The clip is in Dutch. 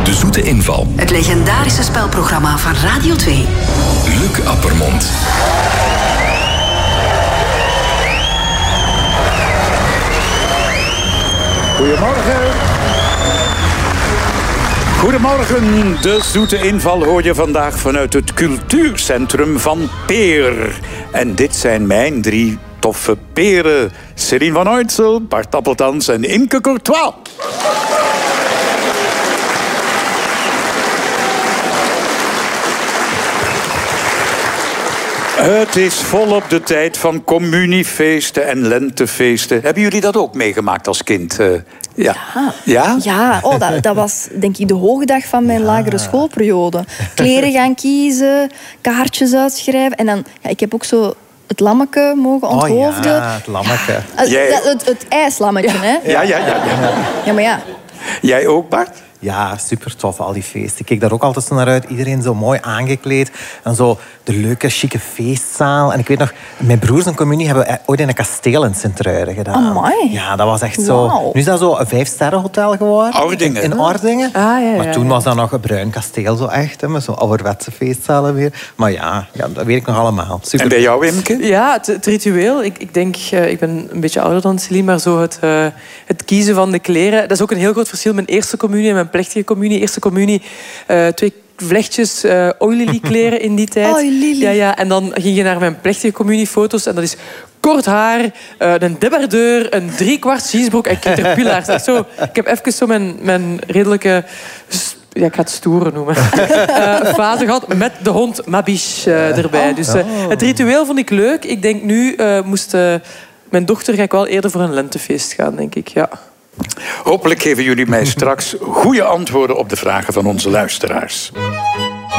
De Zoete Inval. Het legendarische spelprogramma van Radio 2. Luc Appermond. Goedemorgen. Goedemorgen, de Zoete Inval hoor je vandaag vanuit het cultuurcentrum van Peer. En dit zijn mijn 3 toffe peren. Céline van Uytsel, Bart Appeltans en Imke Courtois. Het is volop de tijd van communiefeesten en lentefeesten. Hebben jullie dat ook meegemaakt als kind? Ja. Ja? Ja, dat was denk ik de hoogdag van mijn lagere schoolperiode. Kleren gaan kiezen, kaartjes uitschrijven. En dan, ik heb ook zo het lammeke mogen onthoofden. Oh ja, het lammeke. Het ijslammetje, hè? Ja. Ja, maar ja. Jij ook, Bart? Ja, super tof, al die feesten. Ik keek daar ook altijd zo naar uit. Iedereen zo mooi aangekleed. En zo de leuke, chique feestzaal. En ik weet nog, mijn broers en communie hebben ooit in een kasteel in Sint-Truiden gedaan. Amai. Ja, dat was echt zo... Wow. Nu is dat zo een 5-sterrenhotel geworden. Ardingen. In Ardingen. Ah, ja. Maar toen was dat nog een bruin kasteel, zo echt. Hè, met zo'n ouderwetse feestzalen weer. Maar ja, dat weet ik nog allemaal. Super. En bij jou, Imke? Ja, het ritueel. Ik denk, ik ben een beetje ouder dan Céline, maar zo het kiezen van de kleren. Dat is ook een heel groot verschil. Mijn eerste communie en mijn plechtige communie. Eerste communie, 2 vlechtjes oilily kleren in die tijd. Oilily. Ja. En dan ging je naar mijn plechtige communiefoto's en dat is kort haar, een debardeur, een 3/4 jeansbroek en caterpillars. Echt zo, ik heb even zo mijn redelijke... Ja, ik ga het stoere noemen. Fase gehad met de hond Mabiche erbij. Dus het ritueel vond ik leuk. Ik denk nu moest mijn dochter ga ik wel eerder voor een lentefeest gaan, denk ik. Ja. Hopelijk geven jullie mij straks goede antwoorden op de vragen van onze luisteraars.